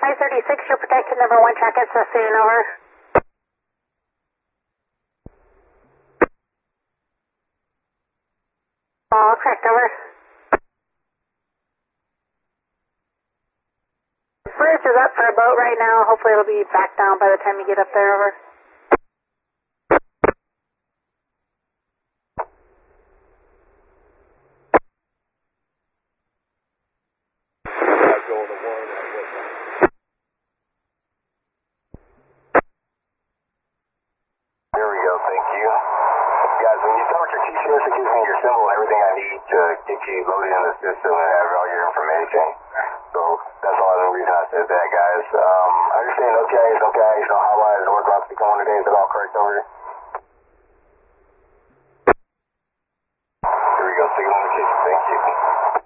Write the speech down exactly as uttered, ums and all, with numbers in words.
five thirty-six, you're protected, number one track is soon, over. All correct, over. Bridge is up for a boat right now. Hopefully it'll be back down by the time you get up there, over. There we go, thank you. Guys, when you start your T-shirts, it gives me your symbol and everything I need to get you loaded in the system and have all your information. So that's all the reason I said that, guys. Um, I understand no carries, no carries, no highlights, no work routes be going today. Is that all correct over here? Here we go, signal indication, thank you.